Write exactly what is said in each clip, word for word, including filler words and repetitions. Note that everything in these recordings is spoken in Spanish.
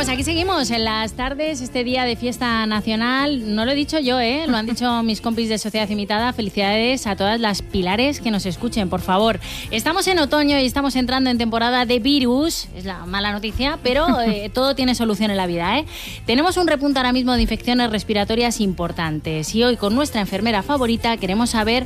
pues aquí seguimos en las tardes, este día de fiesta nacional. No lo he dicho yo, ¿eh? Lo han dicho mis compis de Sociedad Imitada. Felicidades a todas las pilares que nos escuchen, por favor. Estamos en otoño y estamos entrando en temporada de virus. Es la mala noticia, pero eh, todo tiene solución en la vida, ¿eh? Tenemos un repunte ahora mismo de infecciones respiratorias importantes y hoy con nuestra enfermera favorita queremos saber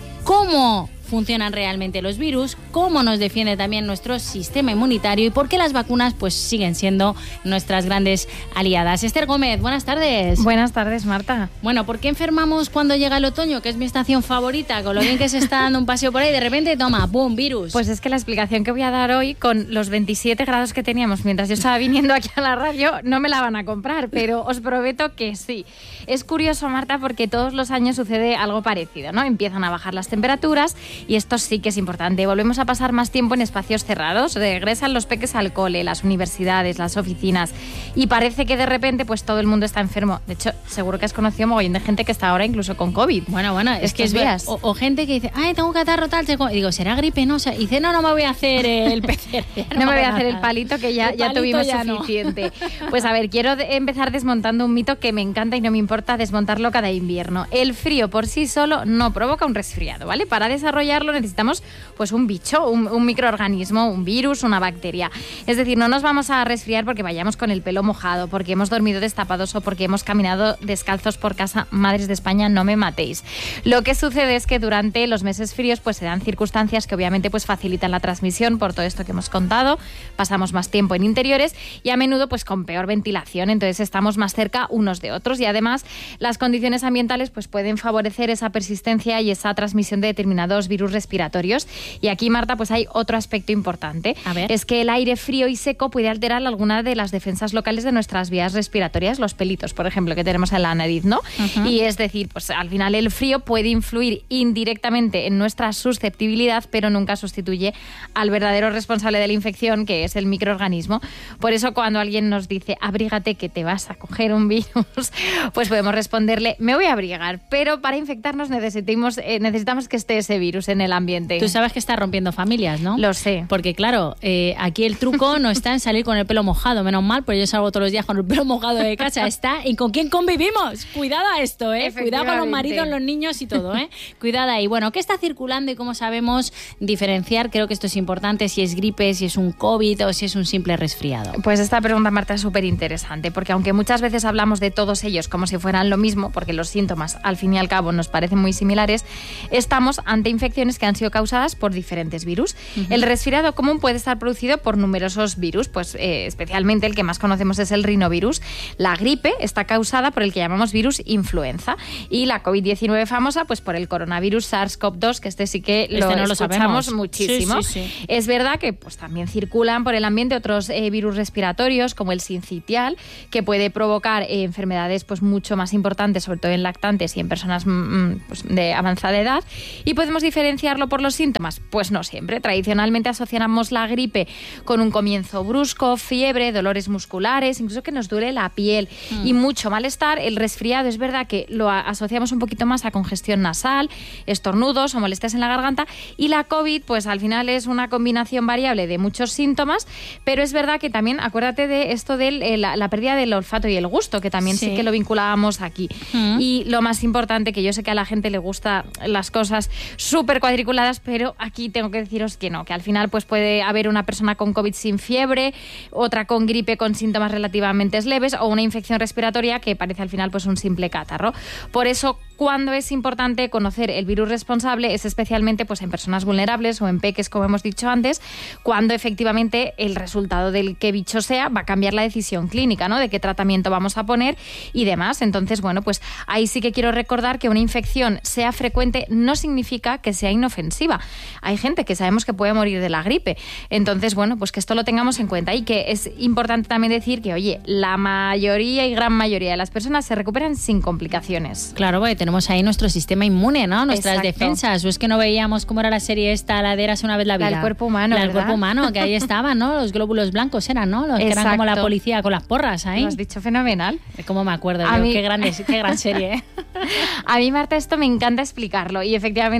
cómo funcionan realmente los virus, cómo nos defiende también nuestro sistema inmunitario y por qué las vacunas pues siguen siendo nuestras grandes aliadas. Esther Gómez, buenas tardes. Buenas tardes, Marta. Bueno, ¿por qué enfermamos cuando llega el otoño, que es mi estación favorita, con lo bien que se está dando un paseo por ahí, de repente, toma, boom, virus? Pues es que la explicación que voy a dar hoy, con los veintisiete grados que teníamos mientras yo estaba viniendo aquí a la radio, no me la van a comprar, pero os prometo que sí. Es curioso, Marta, porque todos los años sucede algo parecido, ¿no? Empiezan a bajar las temperaturas y esto sí que es importante. Volvemos a pasar más tiempo en espacios cerrados, regresan los peques al cole, las universidades, las oficinas y parece que de repente pues todo el mundo está enfermo. De hecho, seguro que has conocido mogollón de gente que está ahora incluso con COVID. Bueno, bueno, es que es bien. O, o gente que dice, ay, tengo un catarro tal, y digo, ¿será gripe? No, o sea, y dice, no, no me voy a hacer el P C R. No, no me voy a hacer el palito, que ya, ya tuvimos ya suficiente. No. Pues a ver, quiero de- empezar desmontando un mito que me encanta y no me importa desmontarlo cada invierno. El frío por sí solo no provoca un resfriado, ¿vale? Para desarrollarlo necesitamos pues un bicho, un, un microorganismo, un virus, una bacteria. Es decir, no nos vamos a resfriar porque vayamos con el pelo mojado, porque hemos dormido destapados o porque hemos caminado descalzos por casa. Madres de España, no me matéis. Lo que sucede es que durante los meses fríos pues se dan circunstancias que obviamente pues facilitan la transmisión por todo esto que hemos contado. Pasamos más tiempo en interiores y a menudo pues con peor ventilación, entonces estamos más cerca unos de otros y además las condiciones ambientales pues pueden favorecer esa persistencia y esa transmisión de determinados virus respiratorios. Y aquí, Marta, pues hay otro aspecto importante. A ver. Es que el aire frío y seco puede alterar alguna de las defensas locales de nuestras vías respiratorias, los pelitos, por ejemplo, que tenemos en la nariz, ¿no? Uh-huh. Y es decir, pues al final el frío puede influir indirectamente en nuestra susceptibilidad, pero nunca sustituye al verdadero responsable de la infección, que es el microorganismo. Por eso cuando alguien nos dice, abrígate que te vas a coger un virus, pues podemos responderle, me voy a abrigar, pero para infectarnos necesitamos, eh, necesitamos que esté ese virus en el ambiente. Tú sabes que está rompiendo familias, ¿no? Lo sé. Porque claro, eh, aquí el truco no está en salir con el pelo mojado, menos mal, pues yo salgo todos los días con el pelo mojado de casa, está en con quién convivimos. Cuidado a esto, ¿eh? Cuidado con los maridos, los niños y todo, ¿eh? Cuidado ahí. Bueno, ¿qué está circulando y cómo sabemos diferenciar? Creo que esto es importante, si es gripe, si es un COVID o si es un simple resfriado. Pues esta pregunta, Marta, es súper interesante, porque aunque muchas veces hablamos de todos ellos como si fueran lo mismo, porque los síntomas al fin y al cabo nos parecen muy similares, estamos ante infecciones que han sido causadas por diferentes virus. Uh-huh. El resfriado común puede estar producido por numerosos virus, pues eh, especialmente el que más conocemos es el rinovirus. La gripe está causada por el que llamamos virus influenza y la COVID diecinueve famosa pues por el coronavirus SARS-CoV dos, que este sí que lo, este no lo escuchamos sabemos. muchísimo. Sí, sí, sí. Es verdad que pues también circulan por el ambiente otros eh, virus respiratorios como el sincitial, que puede provocar eh, enfermedades pues mucho más importantes, sobre todo en lactantes y en personas mm, pues, de avanzada edad. Y podemos diferenciarlo por los síntomas. Pues no siempre. Tradicionalmente asociamos la gripe con un comienzo brusco, fiebre, dolores musculares, incluso que nos duele la piel mm. y mucho malestar. El resfriado es verdad que lo asociamos un poquito más a congestión nasal, estornudos o molestias en la garganta, y la COVID pues al final es una combinación variable de muchos síntomas, pero es verdad que también acuérdate de esto de eh, la, la pérdida del olfato y el gusto, que también sí, sí que lo vinculábamos aquí. Mm. Y lo más importante, que yo sé que a la gente le gusta las cosas súper cuadriculadas, pero aquí tengo que deciros que no, que al final pues puede haber una persona con COVID sin fiebre, otra con gripe con síntomas relativamente leves o una infección respiratoria que parece al final pues un simple catarro. Por eso, cuando es importante conocer el virus responsable es especialmente pues en personas vulnerables o en peques, como hemos dicho antes, cuando efectivamente el resultado del qué bicho sea va a cambiar la decisión clínica, ¿no? De qué tratamiento vamos a poner y demás. Entonces, bueno, pues ahí sí que quiero recordar que una infección sea frecuente no significa que sea inofensiva. Hay gente que sabemos que puede morir de la gripe. Entonces, bueno, pues que esto lo tengamos en cuenta y que es importante también decir que, oye, la mayoría y gran mayoría de las personas se recuperan sin complicaciones. Claro, porque tenemos ahí nuestro sistema inmune, ¿no? Nuestras Exacto. defensas. O es que no veíamos cómo era la serie esta, la de Érase una vez la vida. La del cuerpo humano, La del ¿verdad? cuerpo humano, que ahí estaban, ¿no? Los glóbulos blancos eran, ¿no? Los que eran como la policía con las porras ahí. Lo has dicho fenomenal. ¿Cómo me acuerdo? A yo, mí... Qué, grande, qué gran serie, ¿eh? A mí, Marta, esto me encanta explicarlo y efectivamente lo has explicado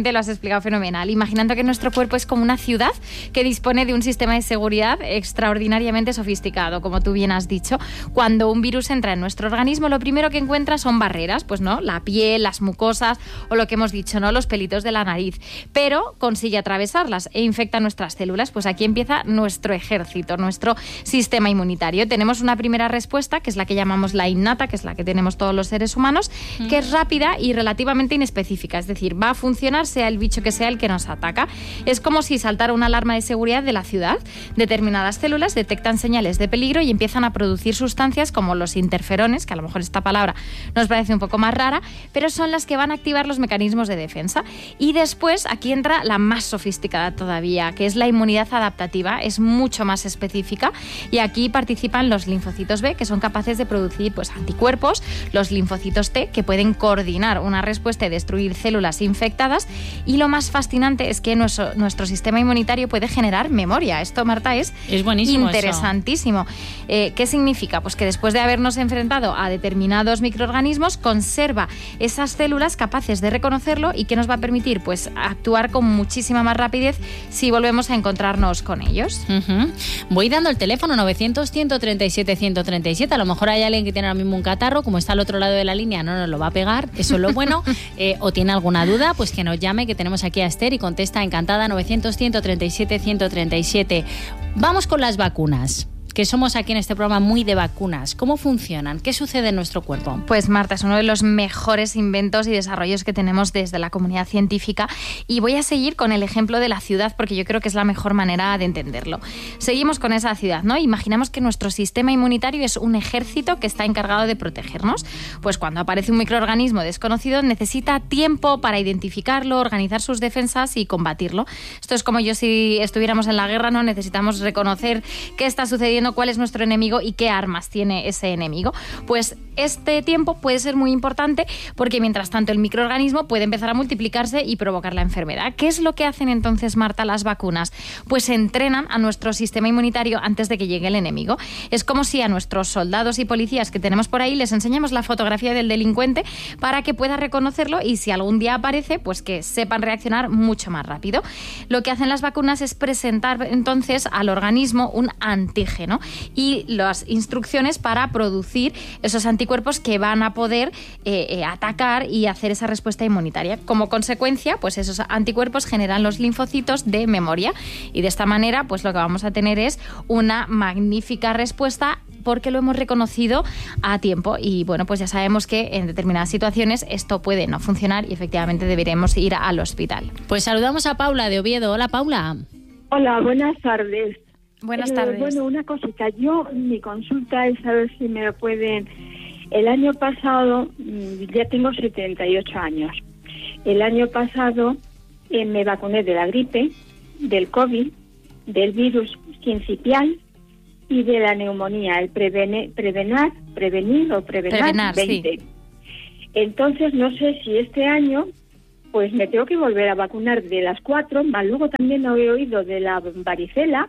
explicado fenomenal. Imaginando que nuestro cuerpo es como una ciudad que dispone de un sistema de seguridad extraordinariamente sofisticado, como tú bien has dicho. Cuando un virus entra en nuestro organismo, lo primero que encuentra son barreras, pues no, la piel, las mucosas o lo que hemos dicho, ¿no?, los pelitos de la nariz. Pero consigue atravesarlas e infecta nuestras células. Pues aquí empieza nuestro ejército, nuestro sistema inmunitario. Tenemos una primera respuesta, que es la que llamamos la innata, que es la que tenemos todos los seres humanos, mm. que es rápida y relativamente inespecífica. Es decir, va a funcionar sea el bicho que sea el que nos ataca. Es como si saltara una alarma de seguridad de la ciudad. Determinadas células detectan señales de peligro y empiezan a producir sustancias como los interferones, que a lo mejor esta palabra nos parece un poco más rara, pero son las que van a activar los mecanismos de defensa. Y después aquí entra la más sofisticada todavía, que es la inmunidad adaptativa. Es mucho más específica y aquí participan los linfocitos B, que son capaces de producir pues, anticuerpos, los linfocitos T, que pueden coordinar una respuesta y destruir células infectadas. Y lo más fascinante es que nuestro, nuestro sistema inmunitario puede generar memoria. Esto, Marta, es, es buenísimo, interesantísimo. Eh, ¿Qué significa? Pues que después de habernos enfrentado a determinados microorganismos, conserva esas células capaces de reconocerlo y que nos va a permitir pues, actuar con muchísima más rapidez si volvemos a encontrarnos con ellos. Uh-huh. Voy dando el teléfono novecientos, ciento treinta y siete, ciento treinta y siete. A lo mejor hay alguien que tiene ahora mismo un catarro, como está al otro lado de la línea, no nos lo va a pegar, eso es lo bueno. eh, o tiene alguna duda, pues que nos llame, que tenemos aquí a Esther y contesta encantada. Novecientos, ciento treinta y siete, ciento treinta y siete. Vamos con las vacunas, que somos aquí en este programa muy de vacunas. ¿Cómo funcionan? ¿Qué sucede en nuestro cuerpo? Pues Marta, es uno de los mejores inventos y desarrollos que tenemos desde la comunidad científica y voy a seguir con el ejemplo de la ciudad porque yo creo que es la mejor manera de entenderlo. Seguimos con esa ciudad, ¿no? Imaginamos que nuestro sistema inmunitario es un ejército que está encargado de protegernos. Pues cuando aparece un microorganismo desconocido necesita tiempo para identificarlo, organizar sus defensas y combatirlo. Esto es como yo si estuviéramos en la guerra, ¿no? Necesitamos reconocer qué está sucediendo, cuál es nuestro enemigo y qué armas tiene ese enemigo. Pues este tiempo puede ser muy importante porque mientras tanto el microorganismo puede empezar a multiplicarse y provocar la enfermedad. ¿Qué es lo que hacen entonces, Marta, las vacunas? Pues entrenan a nuestro sistema inmunitario antes de que llegue el enemigo. Es como si a nuestros soldados y policías que tenemos por ahí les enseñamos la fotografía del delincuente para que pueda reconocerlo y si algún día aparece, pues que sepan reaccionar mucho más rápido. Lo que hacen las vacunas es presentar entonces al organismo un antígeno y las instrucciones para producir esos anticuerpos que van a poder eh, eh, atacar y hacer esa respuesta inmunitaria. Como consecuencia, pues esos anticuerpos generan los linfocitos de memoria y de esta manera, pues lo que vamos a tener es una magnífica respuesta porque lo hemos reconocido a tiempo y bueno, pues ya sabemos que en determinadas situaciones esto puede no funcionar y efectivamente deberemos ir al hospital. Pues saludamos a Paula de Oviedo. Hola, Paula. Hola, buenas tardes. Buenas eh, tardes. Bueno, una cosita. Yo, mi consulta es a ver si me lo pueden... El año pasado, ya tengo setenta y ocho años. El año pasado eh, me vacuné de la gripe, del COVID, del virus sincitial y de la neumonía, el prevene, prevenar, prevenir o prevenar, prevenar veinte. Sí. Entonces, no sé si este año pues me tengo que volver a vacunar de las cuatro, más luego también he oído de la varicela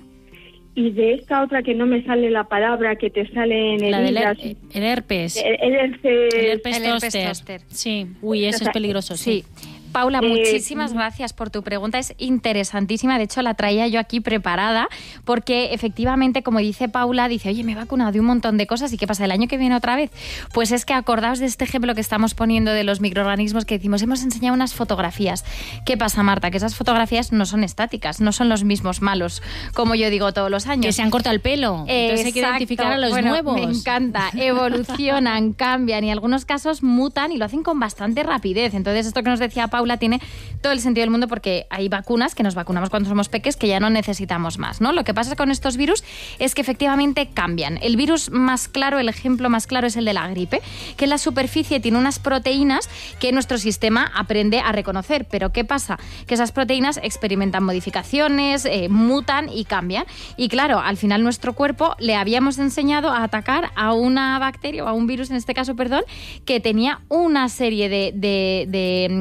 y de esta otra que no me sale la palabra, que te sale en la el, her- el herpes. El, el, herpes, el herpes el herpes zóster. zóster. Sí, uy, eso es peligroso, sí. Sí. Paula, Eh, muchísimas gracias por tu pregunta, es interesantísima, de hecho la traía yo aquí preparada porque efectivamente, como dice Paula, dice, oye, me he vacunado de un montón de cosas y ¿qué pasa el año que viene otra vez? Pues es que acordaos de este ejemplo que estamos poniendo de los microorganismos que decimos, hemos enseñado unas fotografías. ¿Qué pasa, Marta? Que esas fotografías no son estáticas, no son los mismos malos, como yo digo todos los años. Que se han cortado el pelo, entonces hay que identificar a los bueno, nuevos. Me encanta, evolucionan, cambian y en algunos casos mutan y lo hacen con bastante rapidez. Entonces esto que nos decía Paula tiene todo el sentido del mundo porque hay vacunas que nos vacunamos cuando somos peques que ya no necesitamos más, ¿no? Lo que pasa con estos virus es que efectivamente cambian. El virus más claro, el ejemplo más claro es el de la gripe, que en la superficie tiene unas proteínas que nuestro sistema aprende a reconocer. Pero ¿qué pasa? Que esas proteínas experimentan modificaciones, eh, mutan y cambian. Y claro, al final nuestro cuerpo le habíamos enseñado a atacar a una bacteria o a un virus, en este caso, perdón, que tenía una serie de, de, de, de características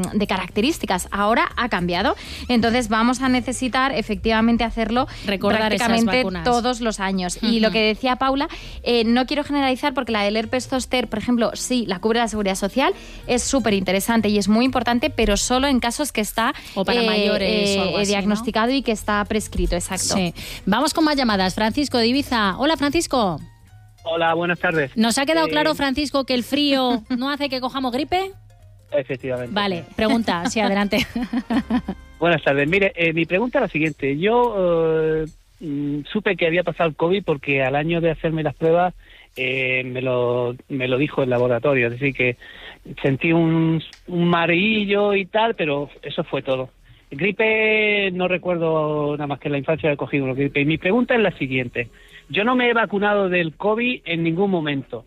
características. Ahora ha cambiado. Entonces vamos a necesitar efectivamente hacerlo Recordar prácticamente esas vacunas. todos los años. Uh-huh. Y lo que decía Paula, eh, no quiero generalizar porque la del herpes zóster, por ejemplo, sí, la cubre la Seguridad Social, es súper interesante y es muy importante, pero solo en casos que está o para eh, mayores eh, o algo así, diagnosticado, ¿no? Y que está prescrito, exacto. Sí. Vamos con más llamadas. Francisco de Ibiza. Hola, Francisco. Hola, buenas tardes. ¿Nos ha quedado Eh, claro, Francisco, que el frío no hace que cojamos gripe? Efectivamente. Vale, pregunta, sí, adelante. Buenas tardes. Mire, eh, mi pregunta es la siguiente. Yo eh, mm, supe que había pasado el COVID porque al año de hacerme las pruebas eh, me lo me lo dijo el laboratorio. Es decir, que sentí un, un mareillo y tal, pero eso fue todo. Gripe no recuerdo nada más que en la infancia he cogido una gripe. Y mi pregunta es la siguiente. Yo no me he vacunado del COVID en ningún momento.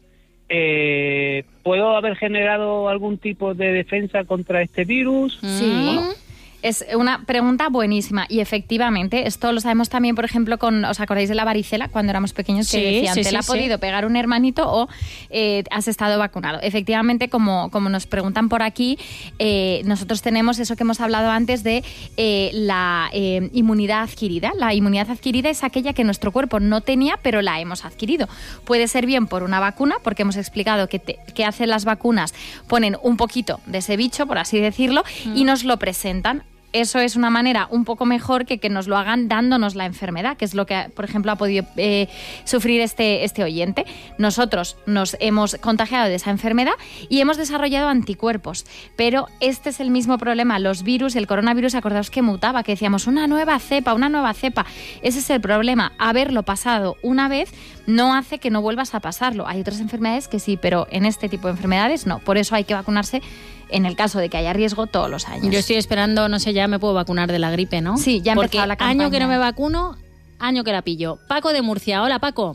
Eh, ¿Puedo haber generado algún tipo de defensa contra este virus? Sí. Es una pregunta buenísima y efectivamente esto lo sabemos también, por ejemplo, con, ¿os acordáis de la varicela cuando éramos pequeños? Que sí, decían, sí, te sí, la ha sí. podido pegar un hermanito o eh, has estado vacunado. Efectivamente, como, como nos preguntan por aquí, eh, nosotros tenemos eso que hemos hablado antes de eh, la eh, inmunidad adquirida. La inmunidad adquirida es aquella que nuestro cuerpo no tenía, pero la hemos adquirido. Puede ser bien por una vacuna, porque hemos explicado que, te, que hacen las vacunas, ponen un poquito de ese bicho, por así decirlo, mm. y nos lo presentan. Eso es una manera un poco mejor que que nos lo hagan dándonos la enfermedad, que es lo que, por ejemplo, ha podido eh, sufrir este, este oyente. Nosotros nos hemos contagiado de esa enfermedad y hemos desarrollado anticuerpos, pero este es el mismo problema. Los virus, el coronavirus, acordaos que mutaba, que decíamos una nueva cepa, una nueva cepa. Ese es el problema. Haberlo pasado una vez no hace que no vuelvas a pasarlo. Hay otras enfermedades que sí, pero en este tipo de enfermedades no. Por eso hay que vacunarse en el caso de que haya riesgo todos los años. Yo estoy esperando, no sé, ya me puedo vacunar de la gripe, ¿no? Sí, ya ha empezado Porque la campaña. año que no me vacuno, año que la pillo. Paco de Murcia. Hola, Paco.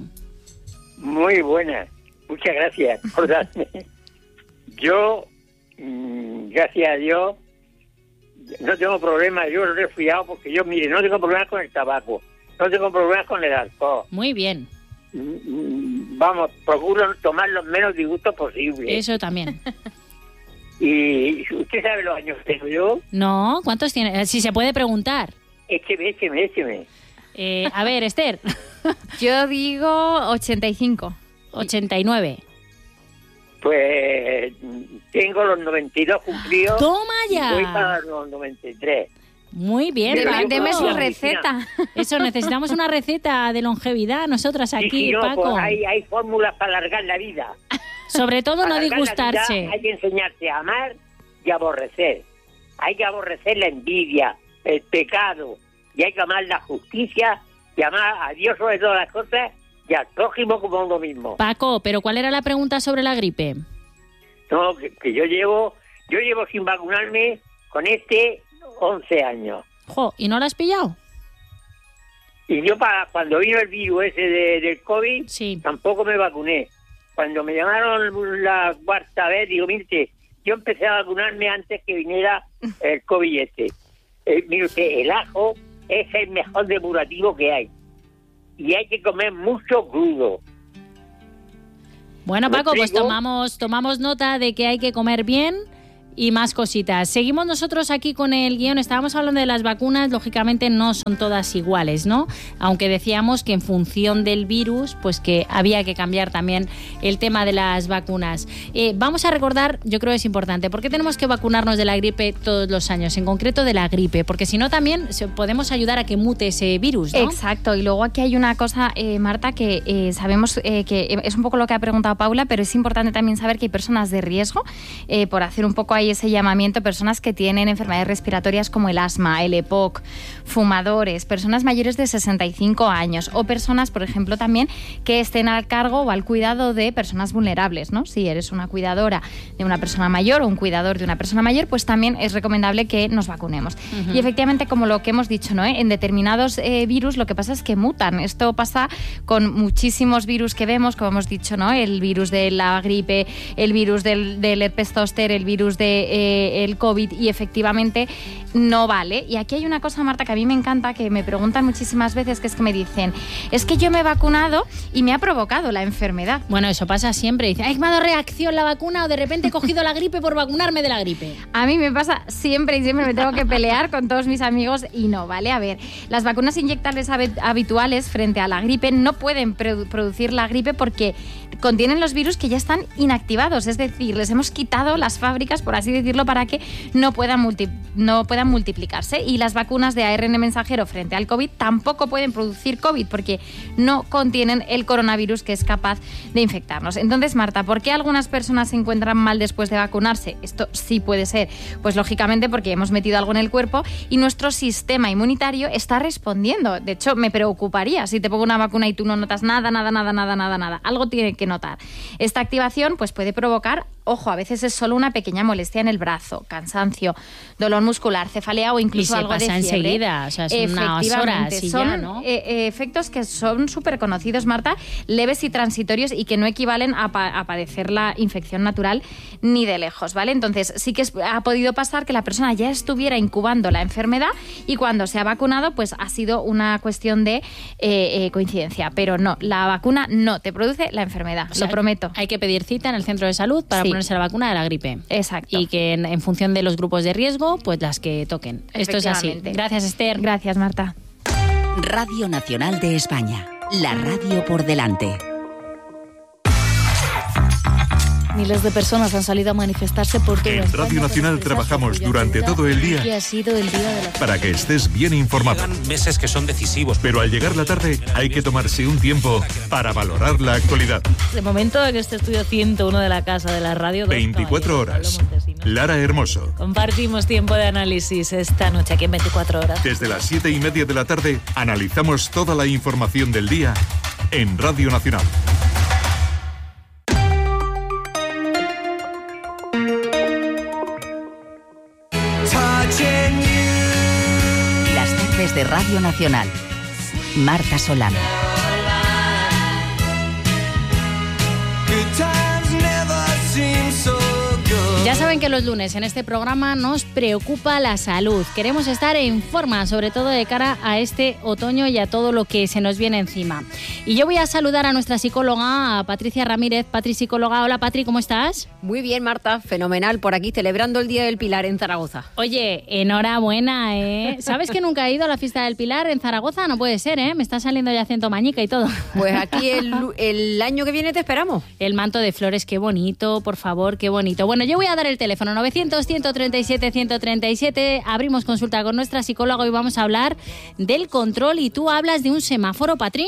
Muy buena. Muchas gracias por darme. Yo, mmm, gracias a Dios, no tengo problemas. Yo he resfriado porque yo, mire, no tengo problemas con el tabaco, no tengo problemas con el alcohol. Muy bien. Vamos, procuro tomar los menos disgustos posibles. Eso también. ¿Y usted sabe los años que tengo yo? No, ¿cuántos tiene? Si se puede preguntar. Écheme, écheme, écheme. Eh, a ver, Esther. Yo digo ochenta y cinco. ochenta y nueve. Pues tengo los noventa y dos cumplidos. ¡Toma ya! Y voy para los noventa y tres. Muy bien, Pero Paco. Deme su la receta. Eso, necesitamos una receta de longevidad nosotras aquí, sí, sí, no, Paco. pues hay, hay fórmulas para alargar la vida. Sobre todo no Para alargar la disgustarse. vida hay que enseñarse a amar y a aborrecer. Hay que aborrecer la envidia, el pecado, y hay que amar la justicia y amar a Dios sobre todas las cosas y al prójimo como a uno mismo. Paco, ¿pero cuál era la pregunta sobre la gripe? No, que, que yo llevo yo llevo sin vacunarme con este once años. Jo, ¿y no la has pillado? Y yo para cuando vino el virus ese de, del COVID, Sí. tampoco me vacuné. Cuando me llamaron la cuarta vez, digo, mire, yo empecé a vacunarme antes que viniera el COVID este. Eh, mire usted, el ajo es el mejor depurativo que hay. Y hay que comer mucho crudo. Bueno, ¿Me Paco, pues explico? tomamos, tomamos nota de que hay que comer bien y más cositas. Seguimos nosotros aquí con el guión. Estábamos hablando de las vacunas, lógicamente no son todas iguales, ¿no? Aunque decíamos que en función del virus, pues que había que cambiar también el tema de las vacunas. Eh, vamos a recordar, yo creo que es importante, ¿por qué tenemos que vacunarnos de la gripe todos los años? En concreto de la gripe, porque si no también podemos ayudar a que mute ese virus, ¿no? Exacto, y luego aquí hay una cosa, eh, Marta, que eh, sabemos eh, que es un poco lo que ha preguntado Paula, pero es importante también saber que hay personas de riesgo, eh, por hacer un poco ahí ese llamamiento, personas que tienen enfermedades respiratorias como el asma, el E P O C, fumadores, personas mayores de sesenta y cinco años o personas, por ejemplo, también que estén al cargo o al cuidado de personas vulnerables, ¿no? Si eres una cuidadora de una persona mayor o un cuidador de una persona mayor, pues también es recomendable que nos vacunemos. Uh-huh. Y efectivamente, como lo que hemos dicho, ¿no? En determinados eh, virus lo que pasa es que mutan. Esto pasa con muchísimos virus que vemos, como hemos dicho, ¿no? El virus de la gripe, el virus del, del herpes zóster, el virus de eh, el COVID y efectivamente no vale. Y aquí hay una cosa, Marta, que a mí me encanta, que me preguntan muchísimas veces, que es que me dicen, es que yo me he vacunado y me ha provocado la enfermedad. Bueno, eso pasa siempre. Dice, ¿ay, me ha dado reacción la vacuna o de repente he cogido la gripe por vacunarme de la gripe? A mí me pasa siempre y siempre me tengo que pelear con todos mis amigos y no, ¿vale? A ver, las vacunas inyectables habituales frente a la gripe no pueden produ- producir la gripe porque contienen los virus que ya están inactivados, es decir, les hemos quitado las fábricas, por así decirlo, para que no puedan, multi- no puedan multiplicarse. Y las vacunas de A R N mensajero frente al COVID tampoco pueden producir COVID porque no contienen el coronavirus que es capaz de infectarnos. Entonces, Marta, ¿por qué algunas personas se encuentran mal después de vacunarse? Esto sí puede ser, pues lógicamente porque hemos metido algo en el cuerpo y nuestro sistema inmunitario está respondiendo. De hecho, me preocuparía si te pongo una vacuna y tú no notas nada, nada, nada, nada, nada, nada. Algo tiene que notar. Esta activación pues puede provocar, ojo, a veces es solo una pequeña molestia en el brazo, cansancio, dolor muscular, cefalea o incluso algo de fiebre. Y se pasa enseguida, o sea, son unas horas y son ya, ¿no? eh, eh, efectos que son súper conocidos, Marta, leves y transitorios y que no equivalen a, pa- a padecer la infección natural ni de lejos, ¿vale? Entonces, sí que es, ha podido pasar que la persona ya estuviera incubando la enfermedad y cuando se ha vacunado, pues ha sido una cuestión de eh, eh, coincidencia. Pero no, la vacuna no te produce la enfermedad, O sea, lo prometo. Hay que pedir cita en el centro de salud para Sí. ponerse la vacuna de la gripe. Exacto. Y que en, en función de los grupos de riesgo, pues las que toquen. Esto es así. Efectivamente. Gracias, Esther. Gracias, Marta. Radio Nacional de España. La radio por delante. Miles de personas han salido a manifestarse por toda En España Radio Nacional para expresar trabajamos su durante solidaridad todo el día que ha sido el día de la para que estés bien informado. Llegan meses que son decisivos. Pero al llegar la tarde hay que tomarse un tiempo para valorar la actualidad. De momento en este estudio ciento uno de la Casa de la Radio. veinticuatro horas. Lara Hermoso. Compartimos tiempo de análisis esta noche aquí en veinticuatro horas. Desde las siete y media de la tarde analizamos toda la información del día en Radio Nacional. Las tardes de Radio Nacional. Marta Solano. Ya saben que los lunes en este programa nos preocupa la salud. Queremos estar en forma, sobre todo de cara a este otoño y a todo lo que se nos viene encima. Y yo voy a saludar a nuestra psicóloga, a Patricia Ramírez. Patri, psicóloga. Hola, Patri, ¿cómo estás? Muy bien, Marta, fenomenal, por aquí celebrando el Día del Pilar en Zaragoza. Oye, enhorabuena, ¿eh? ¿Sabes que nunca he ido a la fiesta del Pilar en Zaragoza? No puede ser, ¿eh? Me está saliendo ya acento mañica y todo. Pues aquí el, el año que viene te esperamos. El manto de flores, qué bonito, por favor, qué bonito. Bueno, yo voy a dar el teléfono, novecientos, ciento treinta y siete, ciento treinta y siete. Abrimos consulta con nuestra psicóloga y vamos a hablar del control. Y tú hablas de un semáforo, Patri.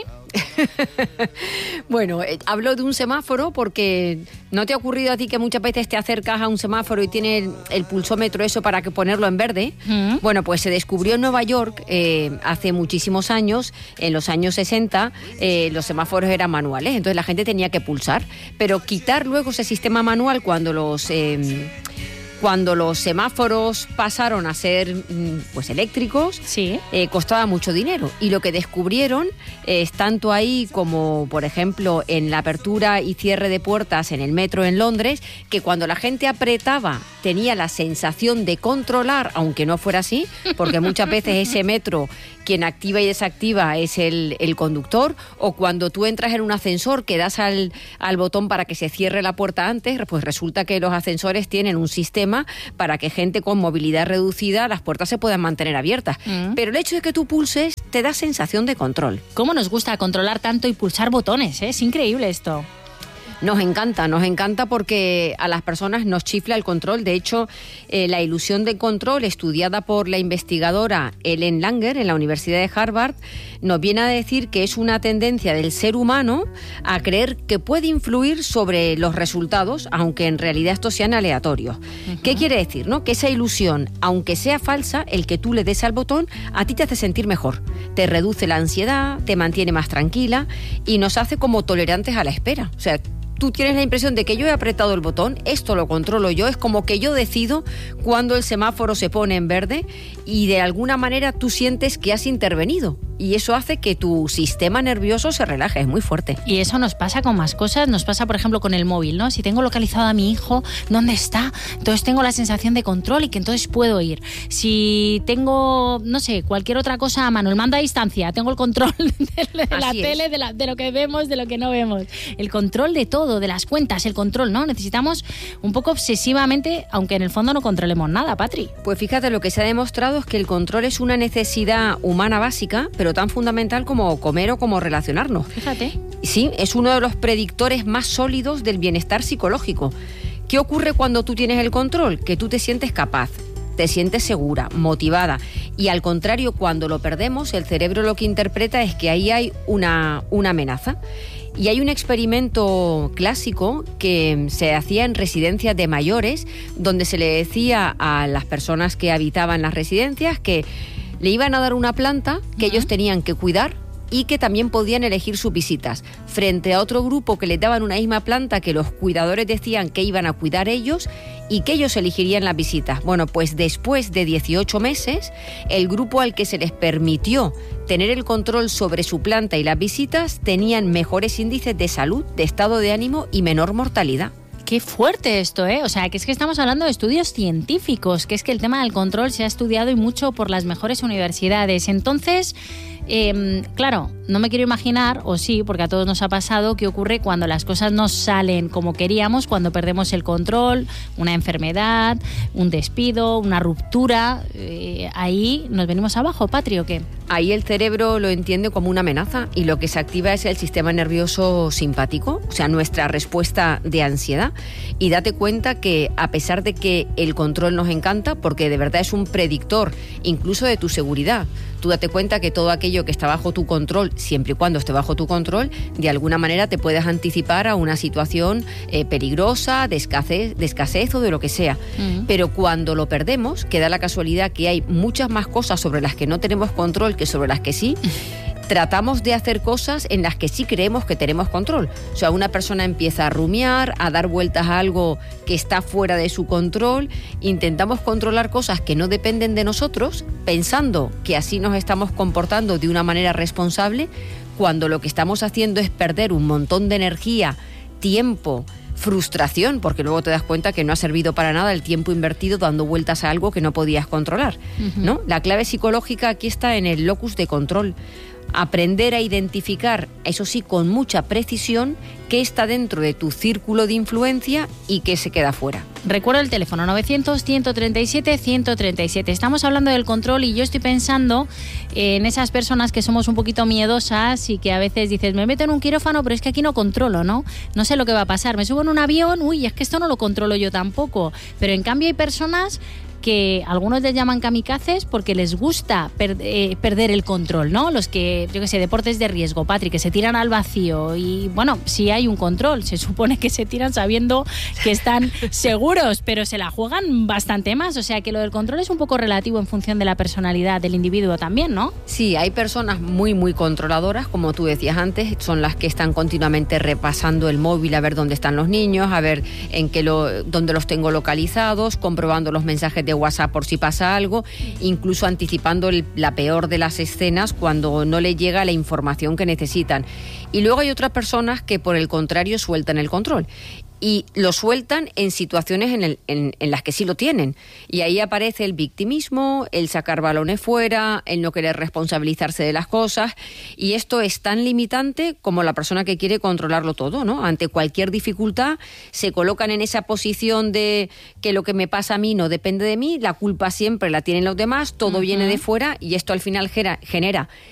Bueno, eh, hablo de un semáforo porque ¿no te ha ocurrido a ti que muchas veces te acercas a un semáforo y tiene el, el pulsómetro eso para que ponerlo en verde? Mm. Bueno, pues se descubrió en Nueva York eh, hace muchísimos años, en los años sesenta, eh, los semáforos eran manuales, entonces la gente tenía que pulsar, pero quitar luego ese sistema manual cuando los... Eh, Cuando los semáforos pasaron a ser pues eléctricos, sí. eh, costaba mucho dinero. Y lo que descubrieron eh, es tanto ahí como, por ejemplo, en la apertura y cierre de puertas en el metro en Londres, que cuando la gente apretaba tenía la sensación de controlar, aunque no fuera así, porque muchas veces ese metro quien activa y desactiva es el, el conductor, o cuando tú entras en un ascensor que das al, al botón para que se cierre la puerta antes, pues resulta que los ascensores tienen un sistema para que gente con movilidad reducida las puertas se puedan mantener abiertas. Mm. Pero el hecho de que tú pulses te da sensación de control. ¿Cómo nos gusta controlar tanto y pulsar botones? ¿eh? Es increíble esto. Nos encanta, nos encanta porque a las personas nos chifla el control. De hecho, eh, la ilusión de control, estudiada por la investigadora Ellen Langer en la Universidad de Harvard, nos viene a decir que es una tendencia del ser humano a creer que puede influir sobre los resultados, aunque en realidad estos sean aleatorios. Uh-huh. ¿Qué quiere decir, no? Que esa ilusión, aunque sea falsa, el que tú le des al botón, a ti te hace sentir mejor. Te reduce la ansiedad, te mantiene más tranquila y nos hace como tolerantes a la espera. O sea, tú tienes la impresión de que yo he apretado el botón, esto lo controlo yo, es como que yo decido cuando el semáforo se pone en verde y de alguna manera tú sientes que has intervenido. Y eso hace que tu sistema nervioso se relaje, es muy fuerte. Y eso nos pasa con más cosas, nos pasa por ejemplo con el móvil, ¿no? Si tengo localizado a mi hijo, ¿dónde está? Entonces tengo la sensación de control y que entonces puedo ir. Si tengo, no sé, cualquier otra cosa a mano, el mando a distancia, tengo el control de la Así tele, de, la, de lo que vemos, de lo que no vemos. El control de todo, de las cuentas, el control, ¿no? Necesitamos un poco obsesivamente, aunque en el fondo no controlemos nada, Patri. Pues fíjate, lo que se ha demostrado es que el control es una necesidad humana básica, pero tan fundamental como comer o como relacionarnos. Fíjate. Sí, es uno de los predictores más sólidos del bienestar psicológico. ¿Qué ocurre cuando tú tienes el control? Que tú te sientes capaz, te sientes segura, motivada. Y al contrario, cuando lo perdemos, el cerebro lo que interpreta es que ahí hay una, una amenaza. Y hay un experimento clásico que se hacía en residencias de mayores, donde se le decía a las personas que habitaban las residencias que le iban a dar una planta que uh-huh. ellos tenían que cuidar y que también podían elegir sus visitas, frente a otro grupo que les daban una misma planta que los cuidadores decían que iban a cuidar ellos y que ellos elegirían las visitas. Bueno, pues después de dieciocho meses, el grupo al que se les permitió tener el control sobre su planta y las visitas tenían mejores índices de salud, de estado de ánimo y menor mortalidad. Qué fuerte esto, ¿eh? O sea, que es que estamos hablando de estudios científicos, que es que el tema del control se ha estudiado y mucho por las mejores universidades. Entonces, eh, claro, no me quiero imaginar, o sí, porque a todos nos ha pasado, qué ocurre cuando las cosas no salen como queríamos, cuando perdemos el control, una enfermedad, un despido, una ruptura. Eh, ahí nos venimos abajo, Patri, ¿o qué? Ahí el cerebro lo entiende como una amenaza y lo que se activa es el sistema nervioso simpático, o sea, nuestra respuesta de ansiedad. Y date cuenta que a pesar de que el control nos encanta, porque de verdad es un predictor incluso de tu seguridad, tú date cuenta que todo aquello que está bajo tu control, siempre y cuando esté bajo tu control, de alguna manera te puedes anticipar a una situación eh, peligrosa, de escasez, de escasez o de lo que sea. Uh-huh. Pero cuando lo perdemos, que da la casualidad que hay muchas más cosas sobre las que no tenemos control que sobre las que sí, tratamos de hacer cosas en las que sí creemos que tenemos control. O sea, una persona empieza a rumiar, a dar vueltas a algo que está fuera de su control. Intentamos controlar cosas que no dependen de nosotros, pensando que así nos estamos comportando de una manera responsable, cuando lo que estamos haciendo es perder un montón de energía, tiempo, frustración, porque luego te das cuenta que no ha servido para nada el tiempo invertido dando vueltas a algo que no podías controlar, uh-huh. ¿no? La clave psicológica aquí está en el locus de control. Aprender a identificar, eso sí, con mucha precisión, qué está dentro de tu círculo de influencia y qué se queda fuera. Recuerdo el teléfono novecientos, ciento treinta y siete, ciento treinta y siete. Estamos hablando del control y yo estoy pensando en esas personas que somos un poquito miedosas y que a veces dices, me meto en un quirófano, pero es que aquí no controlo, ¿no? No sé lo que va a pasar. Me subo en un avión, uy, es que esto no lo controlo yo tampoco. Pero en cambio hay personas que algunos les llaman kamikazes porque les gusta per, eh, perder el control, ¿no? Los que, yo qué sé, deportes de riesgo, Patri, que se tiran al vacío y, bueno, sí hay un control, se supone que se tiran sabiendo que están seguros, pero se la juegan bastante más, o sea que lo del control es un poco relativo en función de la personalidad del individuo también, ¿no? Sí, hay personas muy, muy controladoras, como tú decías antes, son las que están continuamente repasando el móvil a ver dónde están los niños, a ver en qué lo, dónde los tengo localizados, comprobando los mensajes de WhatsApp por si pasa algo, incluso anticipando el, la peor de las escenas cuando no le llega la información que necesitan. Y luego hay otras personas que por el contrario sueltan el control. Y lo sueltan en situaciones en, el, en, en las que sí lo tienen. Y ahí aparece el victimismo, el sacar balones fuera, el no querer responsabilizarse de las cosas. Y esto es tan limitante como la persona que quiere controlarlo todo, ¿no? Ante cualquier dificultad se colocan en esa posición de que lo que me pasa a mí no depende de mí, la culpa siempre la tienen los demás, todo uh-huh. viene de fuera y esto al final genera, genera